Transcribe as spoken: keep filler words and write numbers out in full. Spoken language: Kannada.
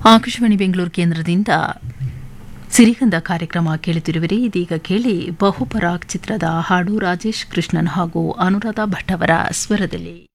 ಆಕಾಶವಾಣಿ ಬೆಂಗಳೂರು ಕೇಂದ್ರದಿಂದ ಸಿರಿಗಂಧ ಕಾರ್ಯಕ್ರಮ ಕೇಳುತ್ತಿರುವಿರಿ. ಇದೀಗ ಕೇಳಿ ಬಹುಪರಾಗ್ ಚಿತ್ರದ ಹಾಡು ರಾಜೇಶ್ ಕೃಷ್ಣನ್ ಹಾಗೂ ಅನುರಾಧ ಭಟ್ ಅವರ ಸ್ವರದಲ್ಲಿ.